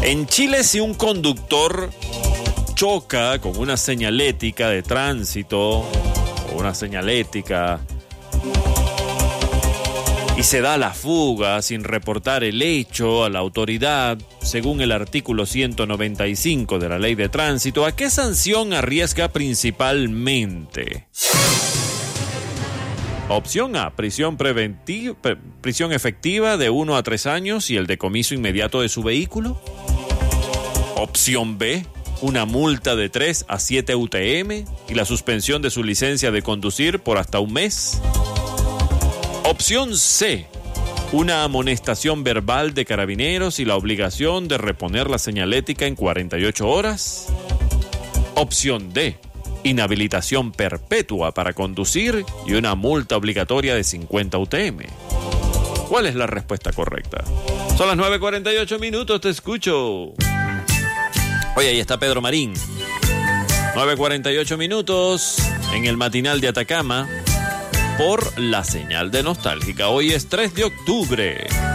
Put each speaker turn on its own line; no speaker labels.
En Chile, si un conductor choca con una señalética de tránsito o una señalética y se da la fuga sin reportar el hecho a la autoridad, según el artículo 195 de la Ley de Tránsito, ¿a qué sanción arriesga principalmente? Opción A, prisión efectiva de 1 a 3 años y el decomiso inmediato de su vehículo. Opción B, una multa de 3 a 7 UTM y la suspensión de su licencia de conducir por hasta un mes. Opción C, una amonestación verbal de carabineros y la obligación de reponer la señalética en 48 horas. Opción D, inhabilitación perpetua para conducir y una multa obligatoria de 50 UTM. ¿Cuál es la respuesta correcta? Son las 9:48 minutos, te escucho. Oye, ahí está Pedro Marín. 9:48 minutos en el matinal de Atacama por la señal de Nostálgica. Hoy es 3 de octubre.